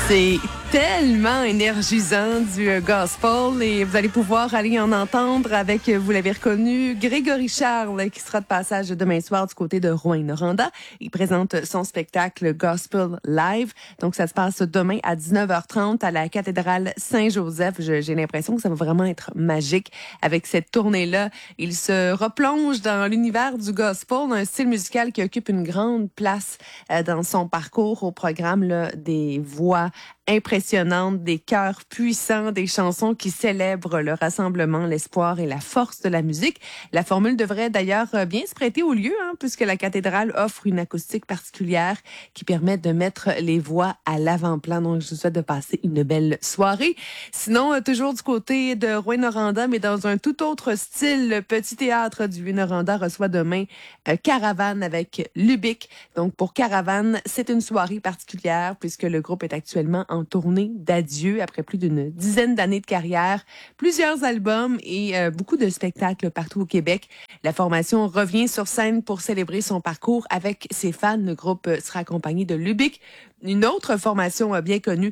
C'est tellement énergisant du gospel et vous allez pouvoir aller en entendre avec, vous l'avez reconnu, Grégory Charles qui sera de passage demain soir du côté de Rouyn-Noranda. Il présente son spectacle Gospel Live. Donc, ça se passe demain à 19h30 à la cathédrale Saint-Joseph. J'ai l'impression que ça va vraiment être magique avec cette tournée-là. Il se replonge dans l'univers du gospel, un style musical qui occupe une grande place dans son parcours au programme là, des voix impressionnantes, des chœurs puissants, des chansons qui célèbrent le rassemblement, l'espoir et la force de la musique. La formule devrait d'ailleurs bien se prêter au lieu, puisque la cathédrale offre une acoustique particulière qui permet de mettre les voix à l'avant-plan. Donc, je vous souhaite de passer une belle soirée. Sinon, toujours du côté de Rouyn-Noranda, mais dans un tout autre style, le Petit Théâtre du Rouyn-Noranda reçoit demain Caravane avec Lubick. Donc, pour Caravane, c'est une soirée particulière puisque le groupe est actuellement en tournée d'adieu après plus d'une dizaine d'années de carrière, plusieurs albums et beaucoup de spectacles partout au Québec. La formation revient sur scène pour célébrer son parcours avec ses fans. Le groupe sera accompagné de Lubick, une autre formation bien connue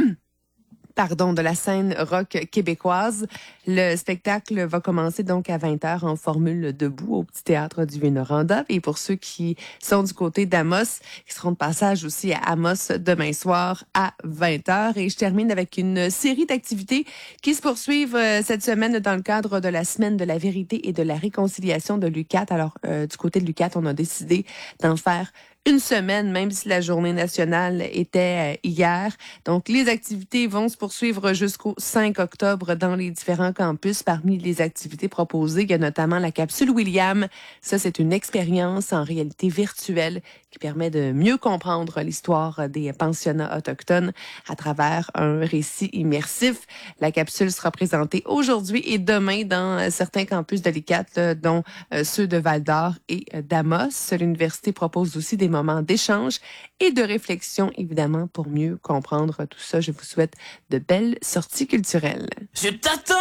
de la scène rock québécoise. Le spectacle va commencer donc à 20h en formule debout au Petit Théâtre du Rouyn-Noranda. Et pour ceux qui sont du côté d'Amos, qui seront de passage aussi à Amos demain soir à 20h. Et je termine avec une série d'activités qui se poursuivent cette semaine dans le cadre de la Semaine de la vérité et de la réconciliation de l'UQAT. Alors, du côté de l'UQAT, on a décidé d'en faire une semaine, même si la journée nationale était hier. Donc, les activités vont se poursuivre jusqu'au 5 octobre dans les différents campus. Parmi les activités proposées, il y a notamment la capsule William. Ça, c'est une expérience en réalité virtuelle qui permet de mieux comprendre l'histoire des pensionnats autochtones à travers un récit immersif. La capsule sera présentée aujourd'hui et demain dans certains campus de l'UQAT, dont ceux de Val-d'Or et d'Amos. L'université propose aussi des moments d'échange et de réflexion, évidemment, pour mieux comprendre tout ça. Je vous souhaite de belles sorties culturelles. Je t'attends!